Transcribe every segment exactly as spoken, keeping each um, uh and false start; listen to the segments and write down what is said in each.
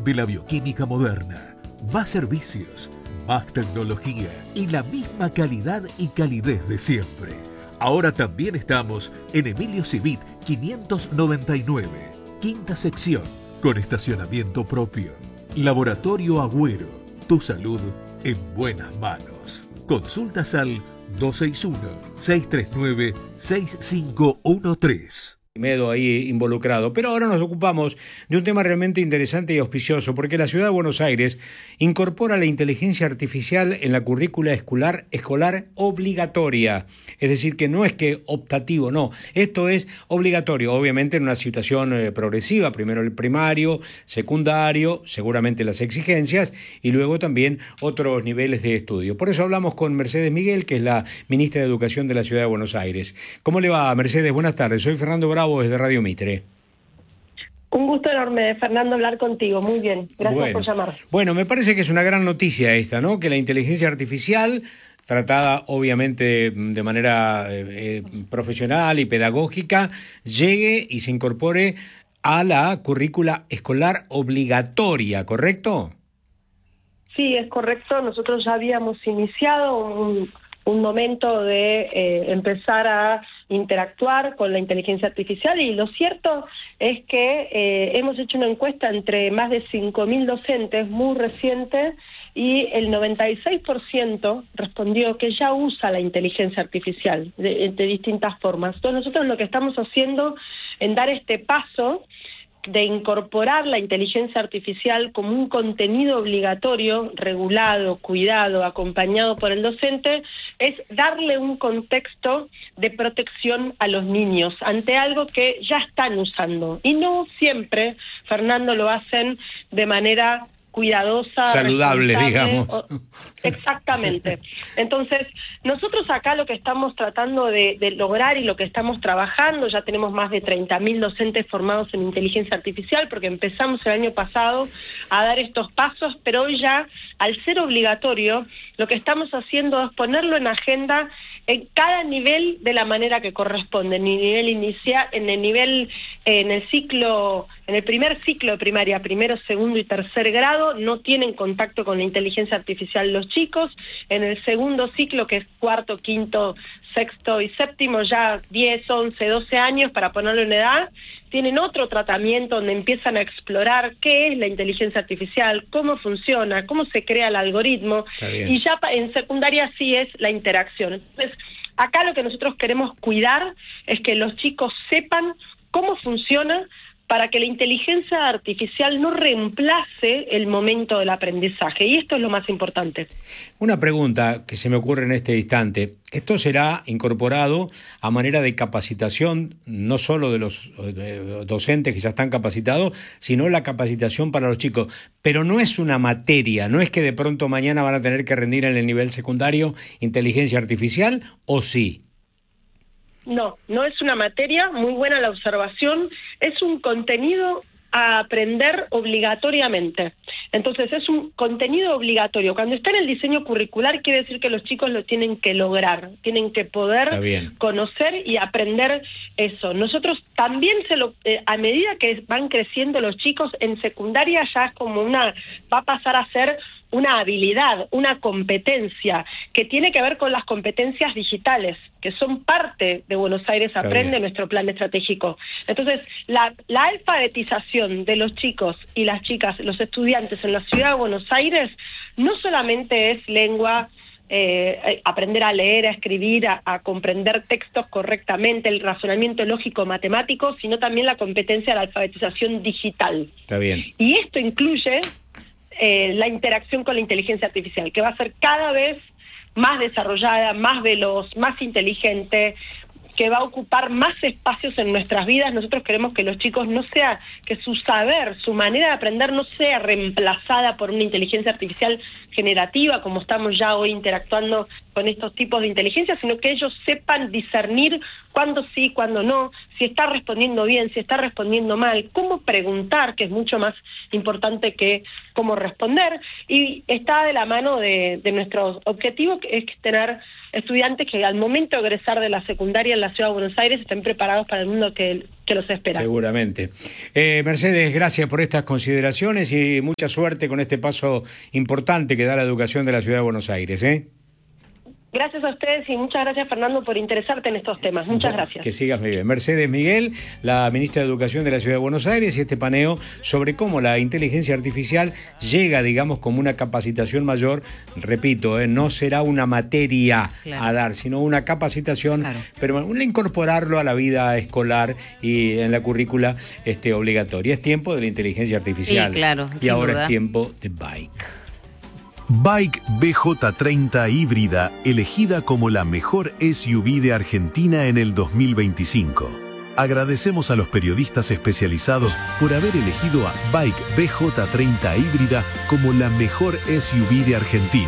de la bioquímica moderna. Más servicios, más tecnología y la misma calidad y calidez de siempre. Ahora también estamos en Emilio Civit quinientos noventa y nueve, quinta sección, con estacionamiento propio. Laboratorio Agüero, tu salud en buenas manos. Consultas al dos seis uno, seis tres nueve, seis cinco uno tres. Medo ahí involucrado, pero ahora nos ocupamos de un tema realmente interesante y auspicioso, porque la Ciudad de Buenos Aires incorpora la inteligencia artificial en la currícula escolar, escolar obligatoria, es decir, que no es que optativo, no, esto es obligatorio, obviamente en una situación eh, progresiva, primero el primario, secundario, seguramente las exigencias, y luego también otros niveles de estudio. Por eso hablamos con Mercedes Miguel, que es la ministra de Educación de la Ciudad de Buenos Aires. ¿Cómo le va, Mercedes? Buenas tardes, soy Fernando Bravo desde Radio Mitre. Un gusto enorme, Fernando, hablar contigo. Muy bien, gracias bueno, por llamar. Bueno, me parece que es una gran noticia esta, ¿no? Que la inteligencia artificial, tratada obviamente de manera eh, profesional y pedagógica, llegue y se incorpore a la currícula escolar obligatoria, ¿correcto? Sí, es correcto. Nosotros ya habíamos iniciado un, un momento de eh, empezar a interactuar con la inteligencia artificial, y lo cierto es que eh, hemos hecho una encuesta entre más de cinco mil docentes muy reciente, y el noventa y seis por ciento respondió que ya usa la inteligencia artificial de, de distintas formas. Entonces nosotros lo que estamos haciendo en dar este paso de incorporar la inteligencia artificial como un contenido obligatorio, regulado, cuidado, acompañado por el docente, es darle un contexto de protección a los niños ante algo que ya están usando. Y no siempre, Fernando, lo hacen de manera cuidadosa, saludable, digamos. O, exactamente. Entonces, nosotros acá lo que estamos tratando de, de lograr y lo que estamos trabajando, ya tenemos más de treinta mil docentes formados en inteligencia artificial, porque empezamos el año pasado a dar estos pasos, pero hoy ya, al ser obligatorio, lo que estamos haciendo es ponerlo en agenda en cada nivel de la manera que corresponde, en el nivel inicial, en el nivel, en el ciclo, en el primer ciclo de primaria, primero, segundo y tercer grado, no tienen contacto con la inteligencia artificial los chicos. En el segundo ciclo, que es cuarto, quinto, sexto y séptimo, ya diez, once, doce años, para ponerlo en edad, tienen otro tratamiento donde empiezan a explorar qué es la inteligencia artificial, cómo funciona, cómo se crea el algoritmo, y ya en secundaria sí es la interacción. Entonces, acá lo que nosotros queremos cuidar es que los chicos sepan cómo funciona, para que la inteligencia artificial no reemplace el momento del aprendizaje, y esto es lo más importante. Una pregunta que se me ocurre en este instante: ¿esto será incorporado a manera de capacitación, no solo de los eh, docentes que ya están capacitados, sino la capacitación para los chicos? Pero no es una materia, no es que de pronto mañana van a tener que rendir en el nivel secundario inteligencia artificial, ¿o sí? No, no es una materia, muy buena la observación, es un contenido a aprender obligatoriamente. Entonces es un contenido obligatorio. Cuando está en el diseño curricular quiere decir que los chicos lo tienen que lograr, tienen que poder conocer y aprender eso. Nosotros también, se lo, eh, a medida que van creciendo los chicos, en secundaria ya es como una, va a pasar a ser una habilidad, una competencia, que tiene que ver con las competencias digitales, que son parte de Buenos Aires Aprende, nuestro plan estratégico. Entonces, la, la alfabetización de los chicos y las chicas, los estudiantes en la ciudad de Buenos Aires, no solamente es lengua, eh, aprender a leer, a escribir, a, a comprender textos correctamente, el razonamiento lógico matemático, sino también la competencia de la alfabetización digital. Está bien. Y esto incluye Eh, la interacción con la inteligencia artificial, que va a ser cada vez más desarrollada, más veloz, más inteligente, que va a ocupar más espacios en nuestras vidas. Nosotros queremos que los chicos no sea, que su saber, su manera de aprender no sea reemplazada por una inteligencia artificial generativa, como estamos ya hoy interactuando con estos tipos de inteligencia, sino que ellos sepan discernir cuándo sí, cuándo no, si está respondiendo bien, si está respondiendo mal, cómo preguntar, que es mucho más importante que cómo responder, y está de la mano de, de nuestro objetivo, que es tener estudiantes que al momento de egresar de la secundaria en la Ciudad de Buenos Aires estén preparados para el mundo que, que los espera. Seguramente. Eh, Mercedes, gracias por estas consideraciones y mucha suerte con este paso importante que da la educación de la Ciudad de Buenos Aires, ¿eh? Gracias a ustedes y muchas gracias, Fernando, por interesarte en estos temas. Muchas gracias. Que sigas muy bien. Mercedes Miguel, la ministra de Educación de la Ciudad de Buenos Aires, y este paneo sobre cómo la inteligencia artificial llega, digamos, como una capacitación mayor. Repito, eh, no será una materia claro. a dar, sino una capacitación, claro. pero incorporarlo a la vida escolar y en la currícula este, obligatoria. Es tiempo de la inteligencia artificial. Sí, claro, y sin ahora duda. es tiempo de Bike. Bike B J treinta híbrida, elegida como la mejor S U V de Argentina en el dos mil veinticinco. Agradecemos a los periodistas especializados por haber elegido a Bike B J treinta híbrida como la mejor S U V de Argentina.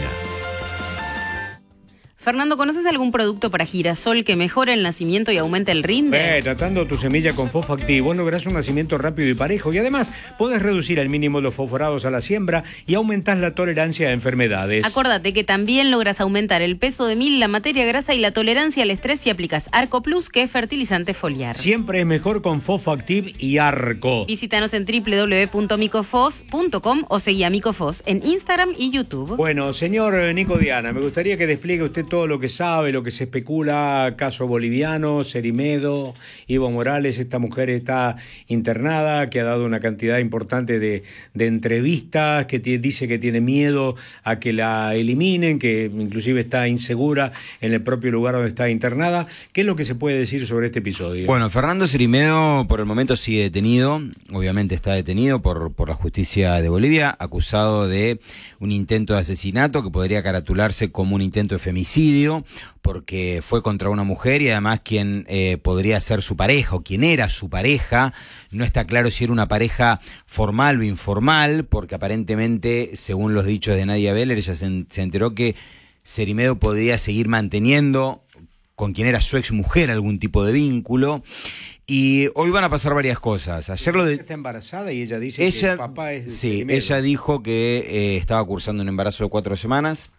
Fernando, ¿conoces algún producto para girasol que mejore el nacimiento y aumente el rinde? Eh, tratando tu semilla con Fosfoactiv, vos lográs un nacimiento rápido y parejo y además podés reducir al mínimo los fosforados a la siembra y aumentás la tolerancia a enfermedades. Acordate que también logras aumentar el peso de mil, la materia grasa y la tolerancia al estrés si aplicas Arco Plus, que es fertilizante foliar. Siempre es mejor con Fosfoactiv y Arco. Visítanos en doble u doble u doble u punto micofos punto com o seguí a Micofos en Instagram y YouTube. Bueno, señor Nico Diana, me gustaría que despliegue usted todo lo que sabe, lo que se especula, caso boliviano, Cerimedo, Evo Morales, esta mujer está internada, que ha dado una cantidad importante de, de entrevistas, que t- dice que tiene miedo a que la eliminen, que inclusive está insegura en el propio lugar donde está internada. ¿Qué es lo que se puede decir sobre este episodio? Bueno, Fernando Cerimedo por el momento sigue detenido, obviamente está detenido por, por la justicia de Bolivia, acusado de un intento de asesinato que podría caratularse como un intento de femicidio, porque fue contra una mujer y además quien eh, podría ser su pareja o quien era su pareja. No está claro si era una pareja formal o informal, porque aparentemente, según los dichos de Nadia Beller, ella se, se enteró que Cerimedo podía seguir manteniendo con quien era su ex mujer algún tipo de vínculo. Y hoy van a pasar varias cosas. Ayer lo de... Está embarazada y ella dice ella, que el papá es de Sí, Cerimedo. ella dijo que eh, estaba cursando un embarazo de cuatro semanas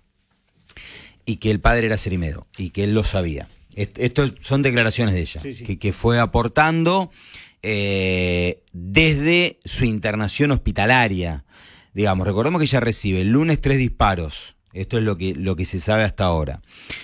y que el padre era Cerimedo y que él lo sabía. Esto son declaraciones de ella, sí, sí. Que, que fue aportando eh, desde su internación hospitalaria. Digamos, recordemos que ella recibe el lunes tres disparos. Esto es lo que, lo que se sabe hasta ahora.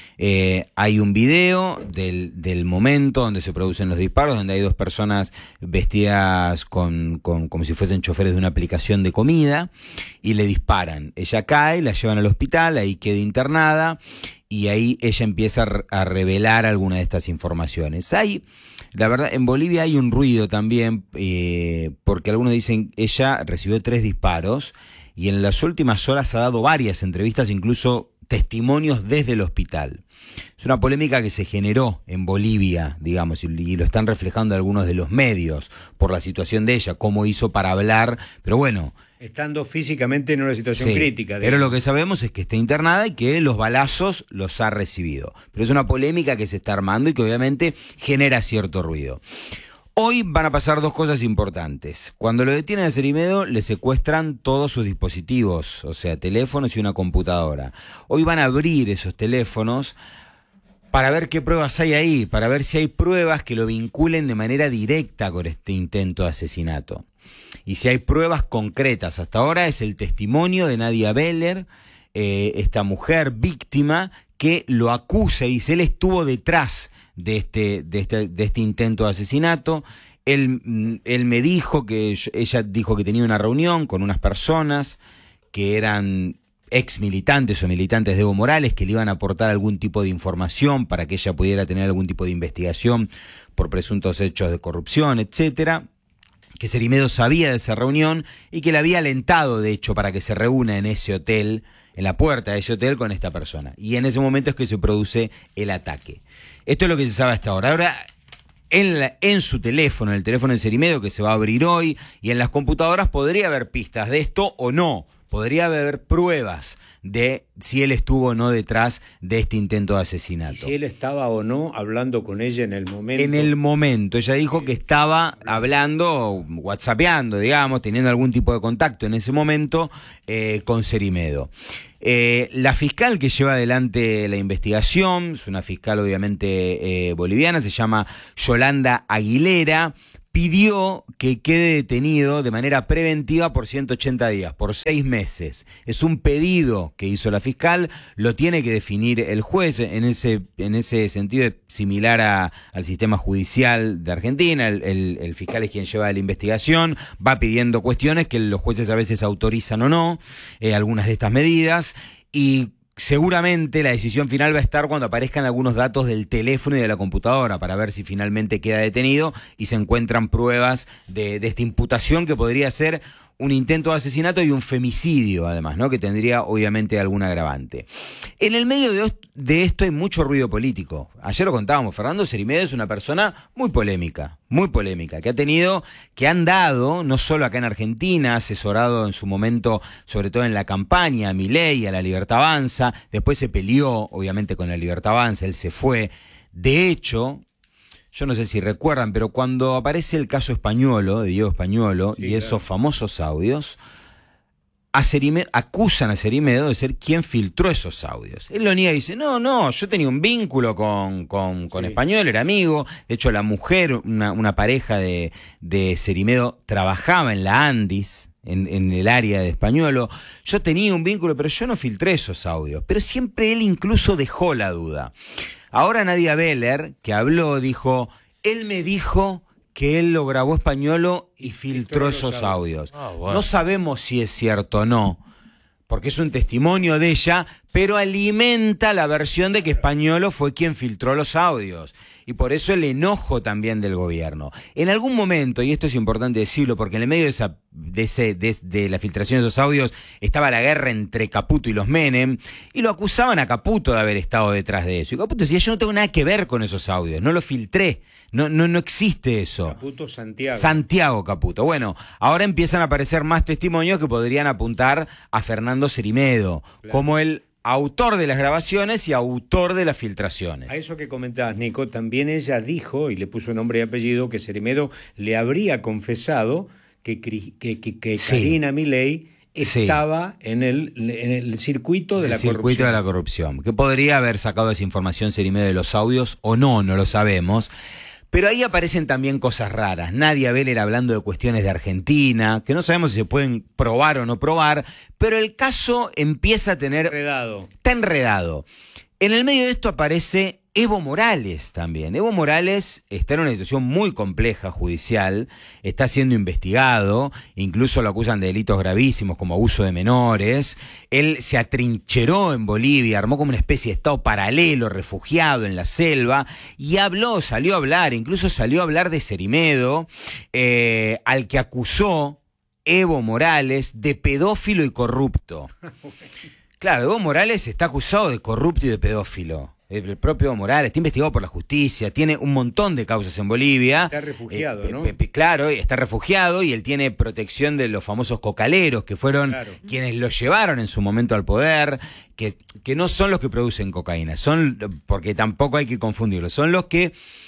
Eh, hay un video del, del momento donde se producen los disparos, donde hay dos personas vestidas con, con, como si fuesen choferes de una aplicación de comida y le disparan. Ella cae, la llevan al hospital, ahí queda internada y ahí ella empieza a, a revelar alguna de estas informaciones. Hay, la verdad, en Bolivia hay un ruido también, eh, porque algunos dicen ella recibió tres disparos y en las últimas horas ha dado varias entrevistas, incluso testimonios desde el hospital. Es una polémica que se generó en Bolivia, digamos, y, y lo están reflejando algunos de los medios por la situación de ella, cómo hizo para hablar, pero bueno. Estando físicamente en una situación sí, crítica. Pero lo que sabemos es que está internada y que los balazos los ha recibido. Pero es una polémica que se está armando y que obviamente genera cierto ruido. Hoy van a pasar dos cosas importantes. Cuando lo detienen a Cerimedo, le secuestran todos sus dispositivos, o sea, teléfonos y una computadora. Hoy van a abrir esos teléfonos para ver qué pruebas hay ahí, para ver si hay pruebas que lo vinculen de manera directa con este intento de asesinato. Y si hay pruebas concretas. Hasta ahora es el testimonio de Nadia Beller, eh, esta mujer víctima, que lo acusa y dice, él estuvo detrás de este, de este, de este intento de asesinato. Él, él me dijo que, ella dijo que tenía una reunión con unas personas que eran ex militantes o militantes de Evo Morales, que le iban a aportar algún tipo de información para que ella pudiera tener algún tipo de investigación por presuntos hechos de corrupción, etcétera. Que Cerimedo sabía de esa reunión y que le había alentado, de hecho, para que se reúna en ese hotel, en la puerta de ese hotel con esta persona. Y en ese momento es que se produce el ataque. Esto es lo que se sabe hasta ahora. Ahora, en, la, en su teléfono, en el teléfono de Cerimedo, que se va a abrir hoy, y en las computadoras podría haber pistas de esto o no, podría haber pruebas de si él estuvo o no detrás de este intento de asesinato. ¿Y si él estaba o no hablando con ella en el momento? En el momento. Ella dijo que estaba hablando, whatsappeando, digamos, teniendo algún tipo de contacto en ese momento eh, con Cerimedo. Eh, la fiscal que lleva adelante la investigación, es una fiscal obviamente eh, boliviana, se llama Yolanda Aguilera, pidió que quede detenido de manera preventiva por ciento ochenta días, por seis meses. Es un pedido que hizo la fiscal, lo tiene que definir el juez. En ese, en ese sentido es similar a, al sistema judicial de Argentina. El, el, el fiscal es quien lleva la investigación, va pidiendo cuestiones que los jueces a veces autorizan o no, eh, algunas de estas medidas, y seguramente la decisión final va a estar cuando aparezcan algunos datos del teléfono y de la computadora para ver si finalmente queda detenido y se encuentran pruebas de, de esta imputación que podría ser un intento de asesinato y un femicidio, además, ¿no? Que tendría obviamente algún agravante. En el medio de, de esto hay mucho ruido político. Ayer lo contábamos, Fernando Cerimedo es una persona muy polémica, muy polémica, que ha tenido, que han dado, no solo acá en Argentina, asesorado en su momento, sobre todo en la campaña, a Milei, a La Libertad Avanza, después se peleó, obviamente, con La Libertad Avanza, él se fue. De hecho, yo no sé si recuerdan, pero cuando aparece el caso Españolo, de Diego Españolo, sí, y esos claro. famosos audios, a Cerimedo, acusan a Cerimedo de ser quien filtró esos audios. Él lo niega y dice, no, no, yo tenía un vínculo con, con, con sí. Españolo, era amigo. De hecho, la mujer, una, una pareja de, de Cerimedo, trabajaba en la Andis, en, en el área de Españolo. Yo tenía un vínculo, pero yo no filtré esos audios. Pero siempre él incluso dejó la duda. Ahora Nadia Beller, que habló, dijo, él me dijo que él lo grabó Españolo y filtró esos audios. Ah, bueno. No sabemos si es cierto o no, porque es un testimonio de ella, pero alimenta la versión de que Españolo fue quien filtró los audios. Y por eso el enojo también del gobierno. En algún momento, y esto es importante decirlo, porque en el medio de, esa, de, ese, de, de la filtración de esos audios estaba la guerra entre Caputo y los Menem, y lo acusaban a Caputo de haber estado detrás de eso. Y Caputo decía, yo no tengo nada que ver con esos audios, no los filtré, no, no, no existe eso. Caputo Santiago. Santiago Caputo. Bueno, ahora empiezan a aparecer más testimonios que podrían apuntar a Fernando Cerimedo, claro, como el autor de las grabaciones y autor de las filtraciones. A eso que comentabas, Nico, también ella dijo, y le puso nombre y apellido, que Cerimedo le habría confesado que, que, que, que sí. Karina Milei estaba sí. en, el, en el circuito de el la circuito corrupción. circuito de la corrupción. Que podría haber sacado esa información Cerimedo de los audios o no, no lo sabemos. Pero ahí aparecen también cosas raras. Nadia Beller hablando de cuestiones de Argentina, que no sabemos si se pueden probar o no probar, pero el caso empieza a tener... Enredado. Está enredado. En el medio de esto aparece Evo Morales también. Evo Morales está en una situación muy compleja judicial, está siendo investigado, incluso lo acusan de delitos gravísimos como abuso de menores. Él se atrincheró en Bolivia, armó como una especie de estado paralelo, refugiado en la selva, y habló, salió a hablar, incluso salió a hablar de Cerimedo, eh, al que acusó Evo Morales de pedófilo y corrupto. Claro, Evo Morales está acusado de corrupto y de pedófilo. El propio Evo Morales está investigado por la justicia, tiene un montón de causas en Bolivia. Está refugiado, eh, ¿no? Eh, claro, está refugiado y él tiene protección de los famosos cocaleros, que fueron claro. quienes lo llevaron en su momento al poder, que, que no son los que producen cocaína, son, porque tampoco hay que confundirlo, son los que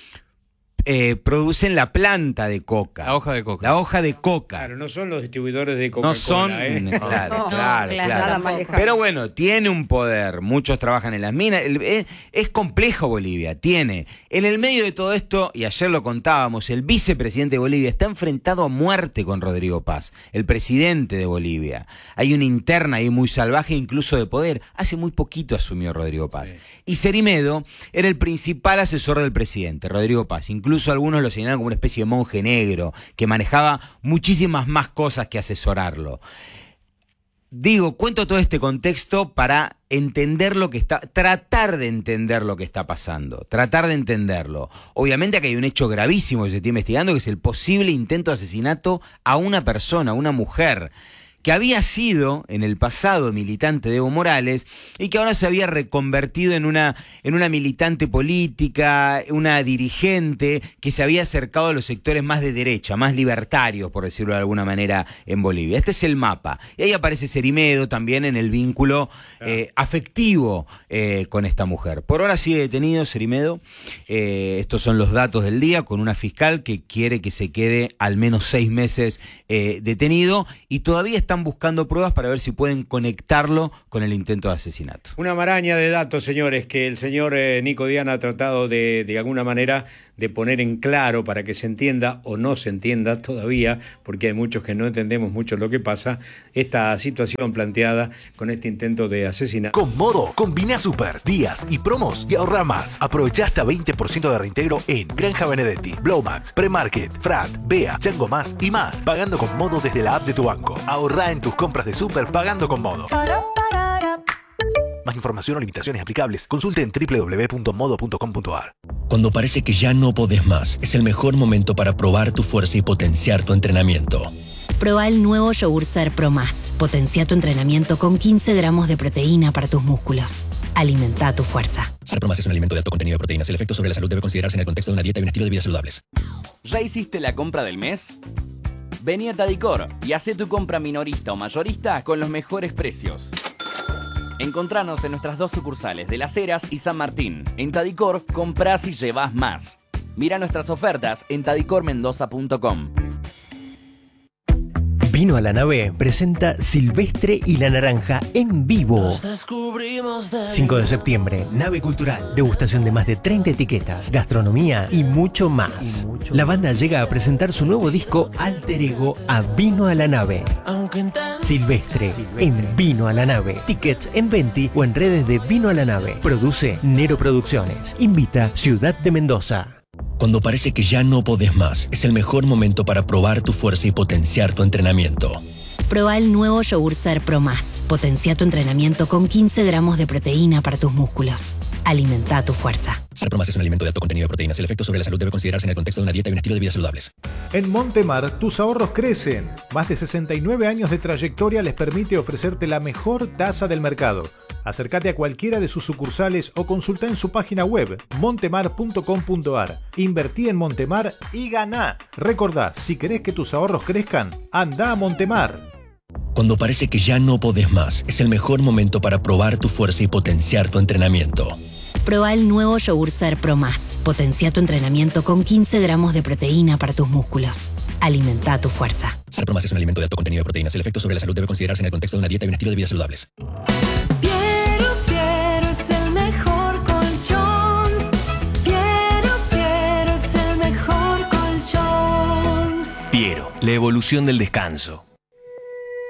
Eh, producen la planta de coca. La hoja de coca. La hoja de coca. Claro, no son los distribuidores de Coca-Cola. No son, ¿eh? claro, No, claro, claro, claro. claro. Pero bueno, tiene un poder. Muchos trabajan en las minas. Es, es complejo Bolivia, tiene. En el medio de todo esto, y ayer lo contábamos, el vicepresidente de Bolivia está enfrentado a muerte con Rodrigo Paz, el presidente de Bolivia. Hay una interna ahí muy salvaje, incluso de poder. Hace muy poquito asumió Rodrigo Paz. Sí. Y Cerimedo era el principal asesor del presidente, Rodrigo Paz. Incluso Incluso algunos lo señalaron como una especie de monje negro que manejaba muchísimas más cosas que asesorarlo. Digo, cuento todo este contexto para entender lo que está, tratar de entender lo que está pasando, tratar de entenderlo. Obviamente que hay un hecho gravísimo que se está investigando, que es el posible intento de asesinato a una persona, a una mujer, que había sido en el pasado militante de Evo Morales y que ahora se había reconvertido en una, en una militante política, una dirigente que se había acercado a los sectores más de derecha, más libertarios, por decirlo de alguna manera, en Bolivia. Este es el mapa. Y ahí aparece Cerimedo también en el vínculo eh, afectivo eh, con esta mujer. Por ahora sigue detenido Cerimedo. Eh, estos son los datos del día, con una fiscal que quiere que se quede al menos seis meses eh, detenido, y todavía están buscando pruebas para ver si pueden conectarlo con el intento de asesinato. Una maraña de datos, señores, que el señor eh, Nico Diana ha tratado de, de alguna manera, de poner en claro para que se entienda o no se entienda todavía, porque hay muchos que no entendemos mucho lo que pasa, esta situación planteada con este intento de asesinato. Con Modo, combina super, días y promos y ahorra más. Aprovecha hasta veinte por ciento de reintegro en Granja Benedetti, Blowmax, Premarket, Frat, Bea, Chango Más y más, pagando con Modo desde la app de tu banco. Ahorra en tus compras de super pagando con Modo. Más información o limitaciones aplicables, consulte en doble u doble u doble u punto modo punto com punto a r. Cuando parece que ya no podés más, es el mejor momento para probar tu fuerza y potenciar tu entrenamiento. Proba el nuevo yogur Ser Pro Más. Potencia tu entrenamiento con quince gramos de proteína para tus músculos. Alimenta tu fuerza. Ser Pro Más es un alimento de alto contenido de proteínas. El efecto sobre la salud debe considerarse en el contexto de una dieta y un estilo de vida saludables. ¿Ya hiciste la compra del mes? Vení a Tadicor y hacé tu compra minorista o mayorista con los mejores precios. Encontranos en nuestras dos sucursales de Las Heras y San Martín. En Tadicor, comprás y llevás más. Mira nuestras ofertas en tadicor mendoza punto com. Vino a la Nave presenta Silvestre y la Naranja en vivo. cinco de septiembre, Nave Cultural, degustación de más de treinta etiquetas, gastronomía y mucho más. Y mucho la banda más. Llega a presentar su nuevo disco Alter Ego a Vino a la Nave. Silvestre, Silvestre en Vino a la Nave. Tickets en Venti o en redes de Vino a la Nave. Produce Nero Producciones. Invita Ciudad de Mendoza. Cuando parece que ya no podés más, es el mejor momento para probar tu fuerza y potenciar tu entrenamiento. Proba el nuevo yogur Ser Pro Más. Potencia tu entrenamiento con quince gramos de proteína para tus músculos. Alimenta tu fuerza. Ser Pro Más es un alimento de alto contenido de proteínas. El efecto sobre la salud debe considerarse en el contexto de una dieta y un estilo de vida saludables. En Montemar, tus ahorros crecen. Más de sesenta y nueve años de trayectoria les permite ofrecerte la mejor tasa del mercado. Acércate a cualquiera de sus sucursales o consulta en su página web montemar punto com punto a r. Invertí en Montemar y ganá. Recordá, si querés que tus ahorros crezcan, anda a Montemar. Cuando parece que ya no podés más, es el mejor momento para probar tu fuerza y potenciar tu entrenamiento. Proba el nuevo yogur Ser Pro Más. Potencia tu entrenamiento con quince gramos de proteína para tus músculos. Alimenta tu fuerza. Ser Pro Más es un alimento de alto contenido de proteínas. El efecto sobre la salud debe considerarse en el contexto de una dieta y un estilo de vida saludables. Piero, Piero es el mejor colchón. Piero, Piero es el mejor colchón. Piero, la evolución del descanso.